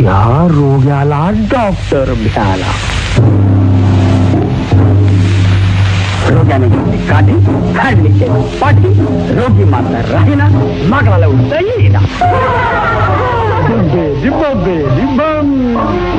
त्या रोग्याला डॉक्टर भ्याला. रोग्याने घेतली काठी, काढली त्याची पाठी. रोगी मात्र राहिना, मागला लावून येईना.